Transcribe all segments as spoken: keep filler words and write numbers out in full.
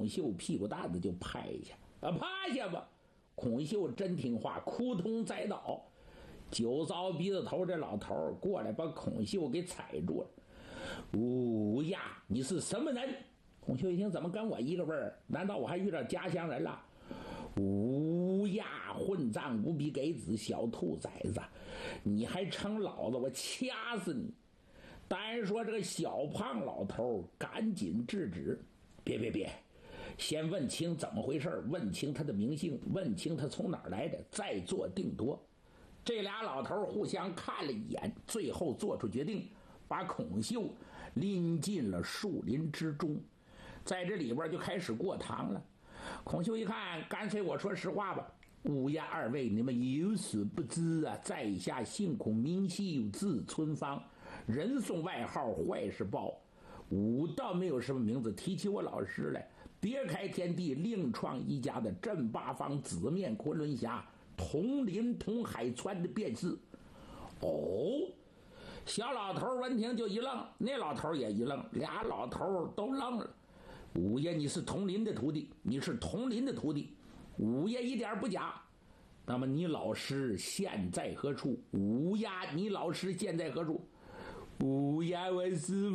孔秀屁股蛋子就拍一下，啊，趴下吧。孔秀真听话，扑通栽倒。酒糟鼻子头这老头过来把孔秀给踩住了。乌呀，你是什么人？孔秀一听，怎么跟我一个味儿？难道我还遇到家乡人了？乌呀，混账无比给子小兔崽子，你还称老子，我掐死你！单说这个小胖老头赶紧制止，别别别，先问清怎么回事，问清他的名姓，问清他从哪儿来的，再做定夺。这俩老头互相看了一眼，最后做出决定，把孔秀拎进了树林之中，在这里边就开始过堂了。孔秀一看，干脆我说实话吧，乌鸦二位，你们有所不知啊，在下姓孔，名秀，字春芳，人送外号坏事包。武倒没有什么名字，提起我老师来，别开天地，另创一家的镇八方紫面昆仑侠，同林同海川的便是。哦，小老头闻听就一愣，那老头也一愣，俩老头都愣了。五爷，你是童林的徒弟，你是童林的徒弟。五爷一点不假。那么你老师现在何处？五丫，你老师现在何处？五丫，我师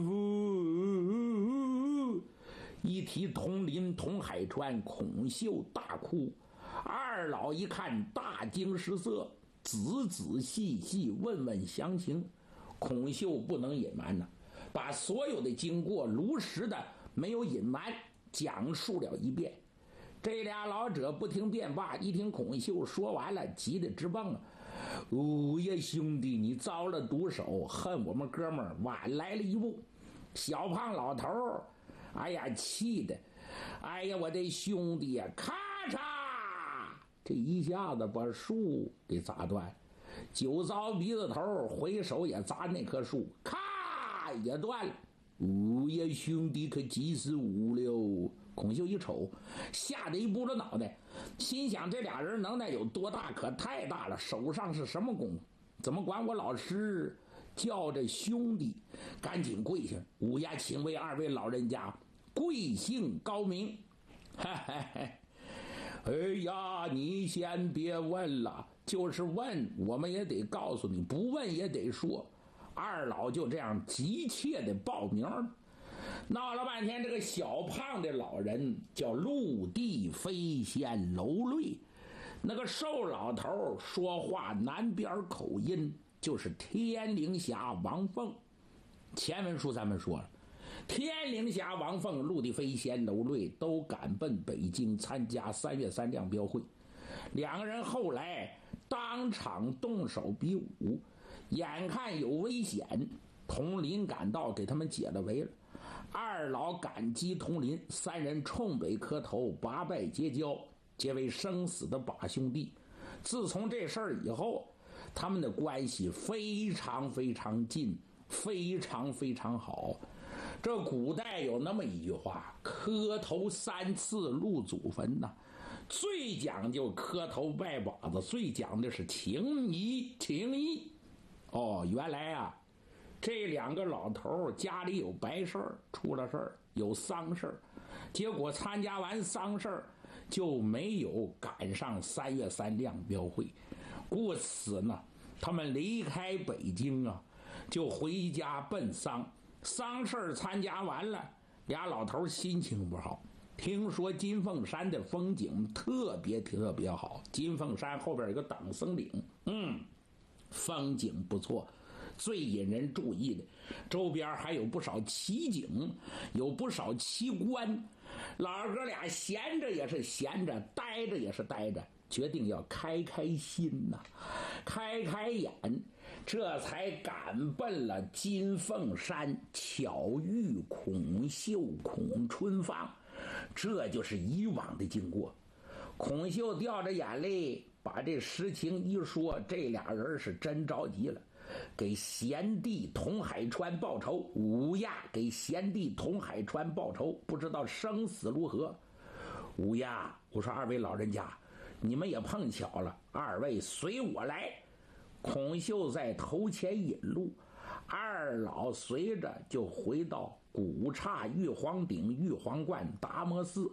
父。一提童林童海川，孔秀大哭。二老一看大惊失色，仔仔细细问问详情。孔秀不能隐瞒呢，把所有的经过如实的没有隐瞒讲述了一遍。这俩老者不听便罢，一听孔秀说完了，急得直蹦啊！五爷兄弟，你遭了毒手，恨我们哥们儿晚来了一步。小胖老头儿，哎呀，气的，哎呀，我的兄弟呀，咔嚓，这一下子把树给砸断。酒糟鼻子头回手也砸那棵树，咔也断了。五爷兄弟可及时无了。孔秀一瞅，吓得一拨了脑袋，心想这俩人能耐有多大？可太大了，手上是什么功夫？怎么管我老师叫这兄弟？赶紧跪下！五爷请为二位老人家贵姓高明？哈哈哈！哎呀，你先别问了，就是问我们也得告诉你，不问也得说。二老就这样急切的报名，闹了半天，这个小胖的老人叫陆地飞仙楼瑞，那个瘦老头说话南边口音，就是天灵侠王凤。前文书咱们说了，天灵侠王凤、陆地飞仙楼瑞都赶奔北京参加三月三亮标会，两个人后来当场动手比武，眼看有危险，童林赶到给他们解了围了。二老感激童林，三人冲北磕头，八拜结交，结为生死的把兄弟。自从这事儿以后，他们的关系非常非常近，非常非常好。这古代有那么一句话，磕头三次入祖坟呐，最讲究磕头拜把子，最讲的是情谊情谊。哦，原来啊，这两个老头家里有白事儿，出了事儿，有丧事儿，结果参加完丧事儿就没有赶上三月三亮标会，故此呢，他们离开北京啊，就回家奔丧。丧事儿参加完了，俩老头心情不好。听说金凤山的风景特别特别好，金凤山后边有个党僧岭，嗯，风景不错。最引人注意的，周边还有不少奇景，有不少奇观。老二哥俩闲着也是闲着，呆着也是呆着，决定要开开心呐、啊，开开眼，这才赶奔了金凤山，巧遇孔秀、孔春芳。这就是以往的经过。孔秀掉着眼泪把这实情一说，这俩人是真着急了，给贤弟童海川报仇。五亚给贤弟童海川报仇，不知道生死如何。五亚，我说二位老人家，你们也碰巧了，二位随我来。孔秀在头前引路，二老随着就回到古刹玉皇顶、玉皇观、达摩寺。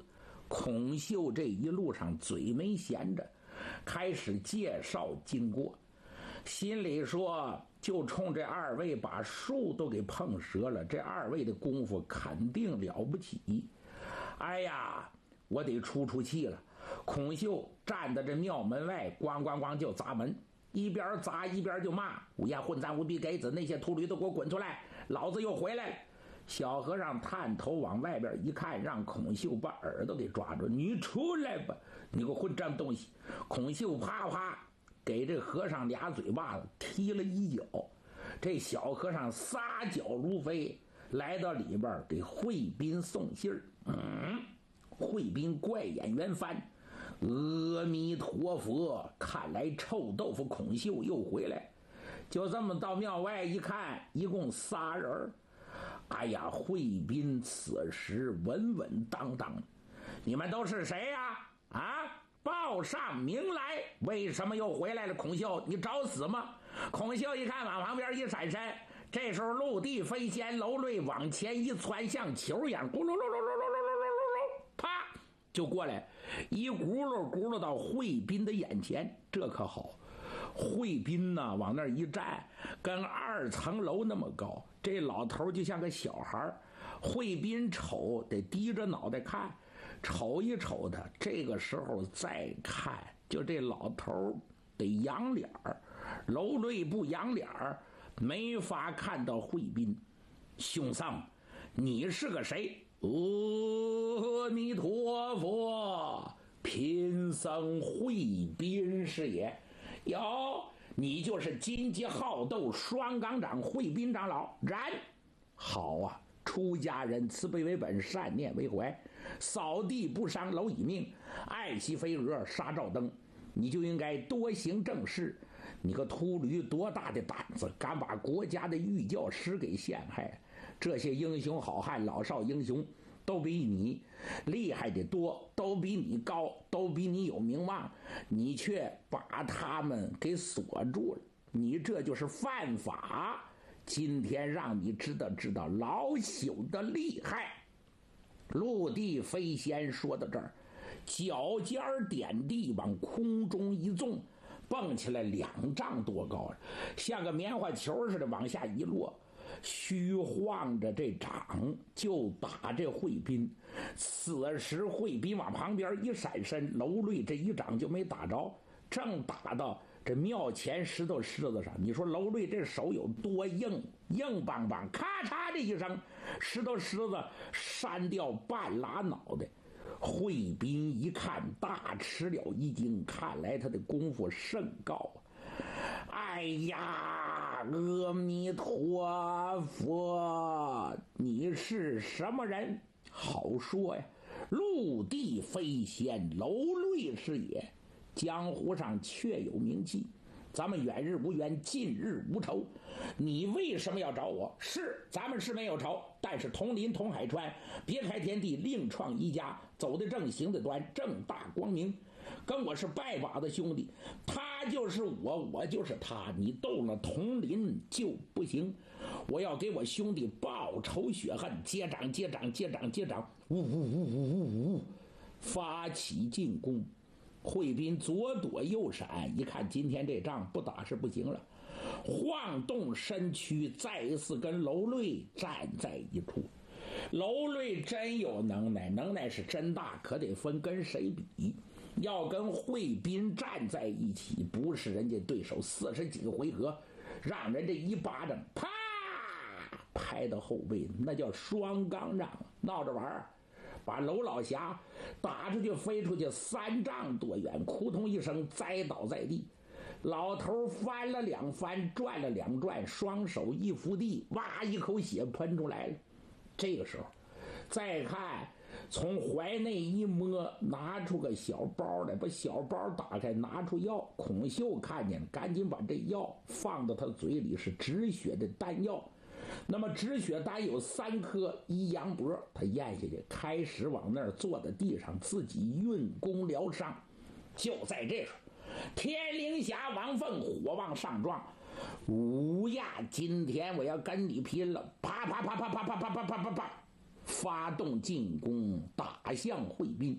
孔秀这一路上嘴没闲着，开始介绍经过，心里说就冲这二位把树都给碰折了，这二位的功夫肯定了不起。哎呀，我得出出气了。孔秀站在这庙门外，咣咣咣就砸门，一边砸一边就骂：乌鸦混账无比给子，那些秃驴都给我滚出来，老子又回来了。小和尚探头往外边一看，让孔秀把耳朵给抓住：你出来吧，你个混账东西！孔秀啪啪给这和尚俩嘴巴子踢了一脚，这小和尚撒脚如飞，来到里边给惠宾送信儿。嗯，惠宾怪眼圆翻，阿弥陀佛，看来臭豆腐孔秀又回来。就这么到庙外一看，一共仨人。哎呀，惠宾此时稳稳当当：你们都是谁呀？啊，报上名来，为什么又回来了？孔秀，你找死吗？孔秀一看，往旁边一闪身，这时候陆地飞仙，楼瑞往前一窜，像球一样，咕噜噜噜噜噜噜噜噜噜，啪就过来，一咕噜咕噜到惠宾的眼前。这可好，惠宾呢往那儿一站，跟二层楼那么高，这老头就像个小孩。惠宾瞅得低着脑袋看，瞅一瞅他，这个时候再看，就这老头得仰脸儿，楼瑞不仰脸儿，没法看到惠宾。兄桑，你是个谁？阿弥陀佛，贫僧惠宾是也。有，你就是金鸡好斗双岗长惠宾长老。然，好啊，出家人慈悲为本，善念为怀，扫地不伤蝼蚁命，爱惜飞蛾杀照灯，你就应该多行正事。你个秃驴，多大的胆子，敢把国家的御教师给陷害？这些英雄好汉，老少英雄都比你厉害的多，都比你高，都比你有名望，你却把他们给锁住了，你这就是犯法。今天让你知道知道老朽的厉害。陆地飞仙说到这儿，脚尖点地往空中一纵，蹦起来两丈多高，像个棉花球似的往下一落，虚晃着这掌就打这惠宾。此时惠宾往旁边一闪身，楼瑞这一掌就没打着，正打到这庙前石头狮子上。你说楼瑞这手有多硬，硬邦邦，咔嚓这一声，石头狮子扇掉半拉脑袋。惠宾一看大吃了一惊，看来他的功夫甚高。哎呀，阿弥陀佛，你是什么人？好说呀，陆地飞仙，楼瑞是也，江湖上确有名气，咱们远日无冤，近日无仇。你为什么要找我？是咱们是没有仇，但是同林同海川，别开天地，另创一家，走得正，行得端，正大光明。跟我是拜把子兄弟，他就是我，我就是他，你动了同林就不行。我要给我兄弟报仇雪恨，接掌接掌接掌接掌，呜呜呜呜呜呜，发起进攻。惠宾左躲右闪，一看今天这仗不打是不行了，晃动身躯，再一次跟楼瑞站在一处。楼瑞真有能耐，能耐是真大，可得分跟谁比。要跟惠宾站在一起，不是人家对手。四十几个回合，让人这一巴掌啪拍到后背，那叫双杠掌，闹着玩儿。把娄老侠打出去，飞出去三丈多远，扑通一声栽倒在地。老头翻了两翻，转了两转，双手一扶地，哇，一口血喷出来了。这个时候再看，从怀内一摸，拿出个小包来，把小包打开，拿出药。孔秀看见，赶紧把这药放到他嘴里，是止血的丹药。那么止血丹有三颗，一杨博，他咽下去，开始往那儿坐在地上，自己运功疗伤。就在这时候，天灵侠王凤火往上撞，乌鸦，今天我要跟你拼了！啪啪啪啪啪啪啪啪啪啪啪，发动进攻，打向惠宾。